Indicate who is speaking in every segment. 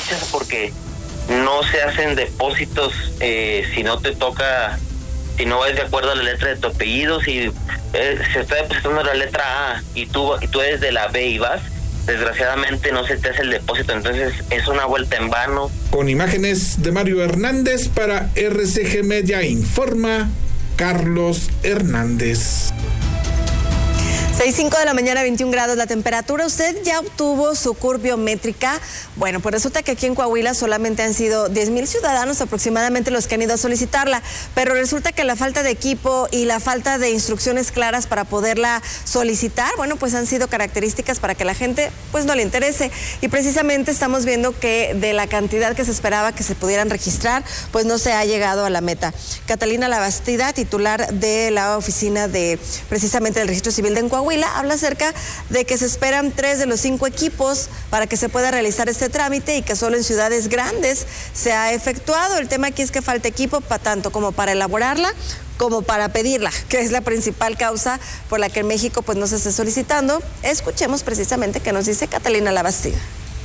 Speaker 1: rechazo porque no se hacen depósitos si no te toca, si no es de acuerdo a la letra de tu apellido, si se está depositando la letra A y tú eres de la B y vas, desgraciadamente no se te hace el depósito, entonces es una vuelta en vano.
Speaker 2: Con imágenes de Mario Hernández para RCG Media informa Carlos Hernández.
Speaker 3: 6:05 de la mañana, 21 grados la temperatura. ¿Usted ya obtuvo su CUR biométrica? Bueno, pues resulta que aquí en Coahuila solamente han sido 10,000 ciudadanos aproximadamente los que han ido a solicitarla, pero resulta que la falta de equipo y la falta de instrucciones claras para poderla solicitar, bueno, pues han sido características para que la gente pues no le interese. Y precisamente estamos viendo que de la cantidad que se esperaba que se pudieran registrar, pues no se ha llegado a la meta. Catalina Labastida, titular de la oficina de precisamente del Registro Civil de Coahuila, habla acerca de que se esperan 3 de los 5 equipos para que se pueda realizar este trámite y que solo en ciudades grandes se ha efectuado. El tema aquí es que falta equipo tanto como para elaborarla como para pedirla, que es la principal causa por la que en México pues no se esté solicitando. Escuchemos precisamente qué nos dice Catalina Labastida.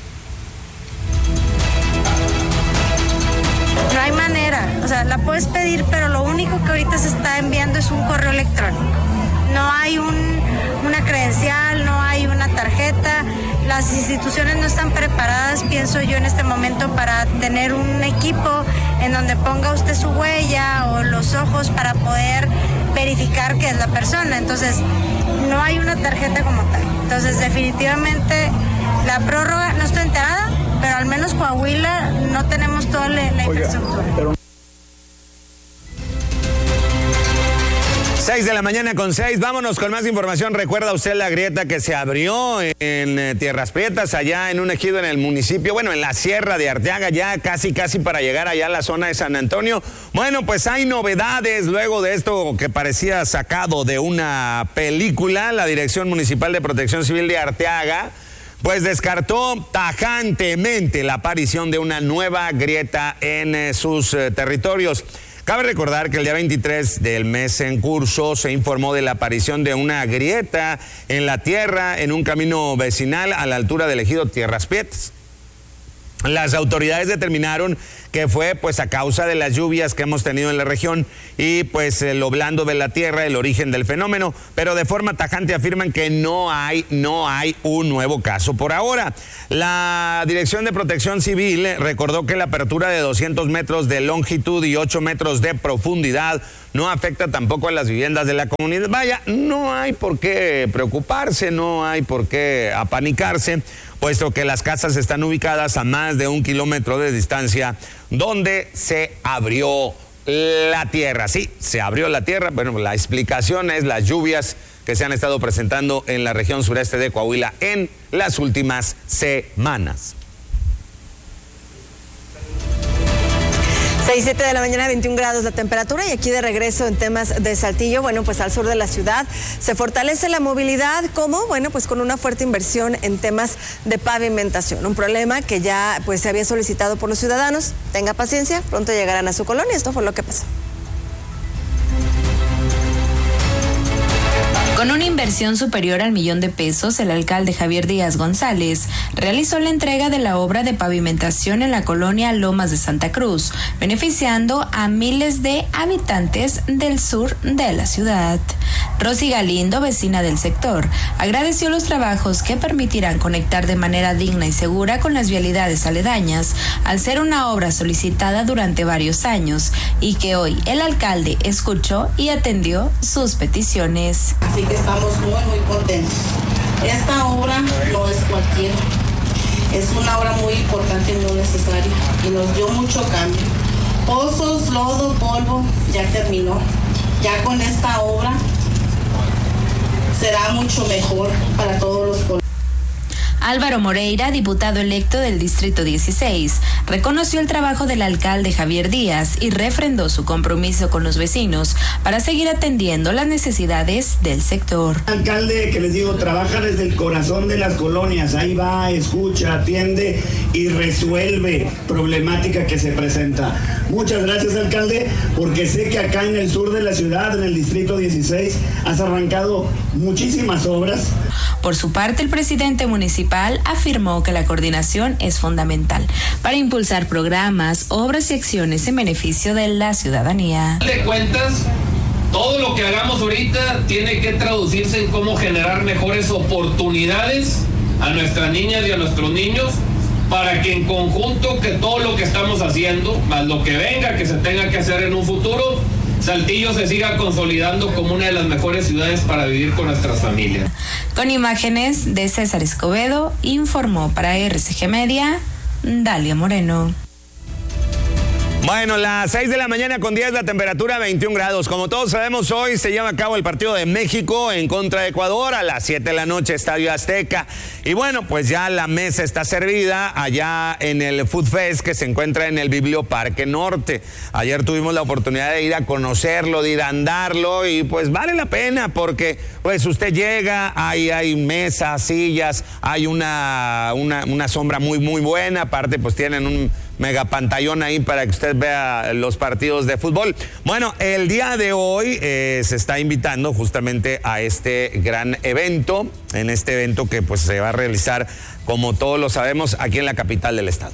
Speaker 4: No hay manera, o sea, la puedes pedir, pero lo único que ahorita se está enviando es un correo electrónico. No hay una credencial, no hay una tarjeta. Las instituciones no están preparadas, pienso yo, en este momento para tener un equipo en donde ponga usted su huella o los ojos para poder verificar que es la persona. Entonces, no hay una tarjeta como tal. Entonces, definitivamente, la prórroga, no estoy enterada, pero al menos Coahuila no tenemos toda la infraestructura.
Speaker 5: 6 de la mañana con 6, vámonos con más información. ¿Recuerda usted la grieta que se abrió en Tierras Prietas, allá en un ejido en el municipio, bueno, en la Sierra de Arteaga, ya casi para llegar allá a la zona de San Antonio? Bueno, pues hay novedades luego de esto que parecía sacado de una película. La Dirección Municipal de Protección Civil de Arteaga pues descartó tajantemente la aparición de una nueva grieta en sus territorios. Cabe recordar que el día 23 del mes en curso se informó de la aparición de una grieta en la tierra en un camino vecinal a la altura del ejido Tierras Prietas. Las autoridades determinaron que fue pues a causa de las lluvias que hemos tenido en la región y pues lo blando de la tierra, el origen del fenómeno, pero de forma tajante afirman que no hay un nuevo caso por ahora. La Dirección de Protección Civil recordó que la apertura de 200 metros de longitud y 8 metros de profundidad no afecta tampoco a las viviendas de la comunidad. Vaya, no hay por qué preocuparse, no hay por qué apanicarse, puesto que las casas están ubicadas a más de 1 kilómetro de distancia donde se abrió la tierra. Sí, se abrió la tierra. Bueno, la explicación es las lluvias que se han estado presentando en la región sureste de Coahuila en las últimas semanas.
Speaker 3: 6:07 de la mañana, 21 grados la temperatura, y aquí de regreso en temas de Saltillo. Bueno, pues al sur de la ciudad se fortalece la movilidad. ¿Cómo? Bueno, pues con una fuerte inversión en temas de pavimentación. Un problema que ya pues se había solicitado por los ciudadanos. Tenga paciencia, pronto llegarán a su colonia. Esto fue lo que pasó.
Speaker 6: Con una inversión superior al $1,000,000, el alcalde Javier Díaz González realizó la entrega de la obra de pavimentación en la colonia Lomas de Santa Cruz, beneficiando a miles de habitantes del sur de la ciudad. Rosy Galindo, vecina del sector, agradeció los trabajos que permitirán conectar de manera digna y segura con las vialidades aledañas, al ser una obra solicitada durante varios años y que hoy el alcalde escuchó y atendió sus peticiones.
Speaker 7: Así que estamos muy contentos. Esta obra no es cualquiera, es una obra muy importante y muy necesaria y nos dio mucho cambio. Pozos, lodo, polvo, ya terminó. Ya con esta obra será mucho mejor para todos los colombianos.
Speaker 6: Álvaro Moreira, diputado electo del Distrito 16, reconoció el trabajo del alcalde Javier Díaz y refrendó su compromiso con los vecinos para seguir atendiendo las necesidades del sector.
Speaker 8: Alcalde, que les digo, trabaja desde el corazón de las colonias, ahí va, escucha, atiende y resuelve problemática que se presenta. Muchas gracias, alcalde, porque sé que acá en el sur de la ciudad, en el Distrito 16, has arrancado muchísimas obras.
Speaker 6: Por su parte, el presidente municipal afirmó que la coordinación es fundamental para impulsar programas, obras y acciones en beneficio de la ciudadanía.
Speaker 9: De cuentas, todo lo que hagamos ahorita tiene que traducirse en cómo generar mejores oportunidades a nuestras niñas y a nuestros niños, para que en conjunto, que todo lo que estamos haciendo, más lo que venga que se tenga que hacer en un futuro, Saltillo se siga consolidando como una de las mejores ciudades para vivir con nuestras familias.
Speaker 6: Con imágenes de César Escobedo, informó para RCG Media, Dalia Moreno.
Speaker 5: Bueno, las 6 de la mañana con 10, la temperatura 21 grados. Como todos sabemos, hoy se lleva a cabo el partido de México en contra de Ecuador a las 7 de la noche, Estadio Azteca. Y bueno, pues ya la mesa está servida allá en el Food Fest que se encuentra en el Biblioparque Norte. Ayer tuvimos la oportunidad de ir a conocerlo, de ir a andarlo y pues vale la pena porque pues usted llega, hay mesas, sillas, hay una sombra muy buena, aparte pues tienen un mega pantallón ahí para que usted vea los partidos de fútbol. Bueno, el día de hoy se está invitando justamente a este gran evento, en este evento que pues se va a realizar, como todos lo sabemos, aquí en la capital del estado.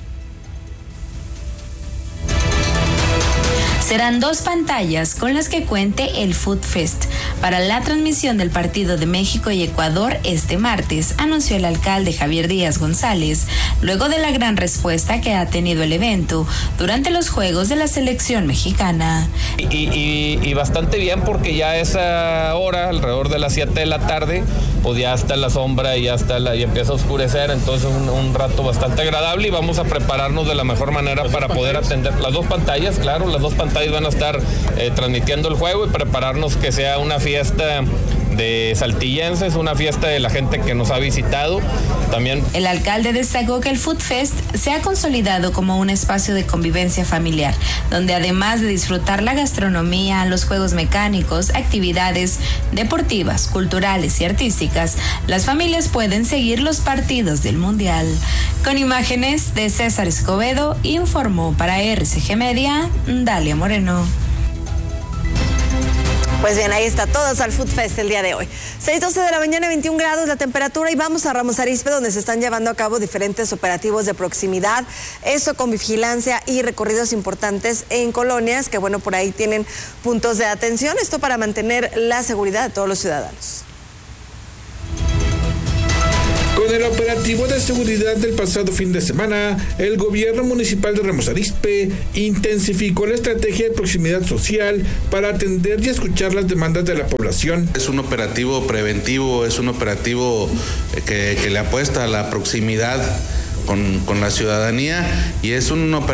Speaker 6: Serán 2 pantallas con las que cuente el Food Fest para la transmisión del partido de México y Ecuador este martes, anunció el alcalde Javier Díaz González, luego de la gran respuesta que ha tenido el evento durante los Juegos de la selección mexicana.
Speaker 9: Y bastante bien, porque ya a esa hora, alrededor de las 7 de la tarde, pues ya está la sombra y y empieza a oscurecer, entonces un rato bastante agradable y vamos a prepararnos de la mejor manera para poder atender las 2 pantallas, claro, las 2 pantallas van a estar transmitiendo el juego y prepararnos que sea una fiesta de saltillenses, una fiesta de la gente que nos ha visitado. También
Speaker 6: el alcalde destacó que el Food Fest se ha consolidado como un espacio de convivencia familiar, donde además de disfrutar la gastronomía, los juegos mecánicos, actividades deportivas, culturales y artísticas, las familias pueden seguir los partidos del Mundial. Con imágenes de César Escobedo, informó para RCG Media, Dalia Moreno.
Speaker 3: Pues bien, ahí está, todos al Food Fest el día de hoy. 6:12 de la mañana, 21 grados la temperatura, y vamos a Ramos Arizpe, donde se están llevando a cabo diferentes operativos de proximidad, eso con vigilancia y recorridos importantes en colonias que, bueno, por ahí tienen puntos de atención, esto para mantener la seguridad de todos los ciudadanos.
Speaker 2: Con el operativo de seguridad del pasado fin de semana, el gobierno municipal de Ramos Arizpe intensificó la estrategia de proximidad social para atender y escuchar las demandas de la población.
Speaker 10: Es un operativo preventivo, es un operativo que le apuesta a la proximidad con la ciudadanía, y es un operativo